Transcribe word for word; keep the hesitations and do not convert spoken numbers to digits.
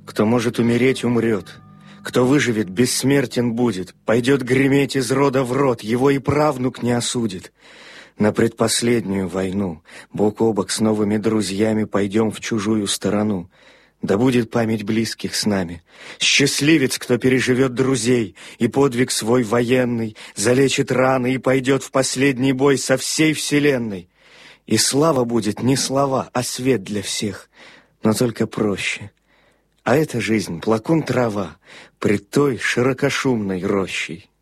Кто может умереть, умрет. Кто выживет, бессмертен будет. Пойдет греметь из рода в род, его и правнук не осудит. На предпоследнюю войну бок о бок с новыми друзьями пойдем в чужую сторону. Да будет память близких с нами. Счастливец, кто переживет друзей, и подвиг свой военный, залечит раны и пойдет в последний бой со всей вселенной. И слава будет не слова, а свет для всех, но только проще. А эта жизнь плакун трава пред той широкошумной рощей.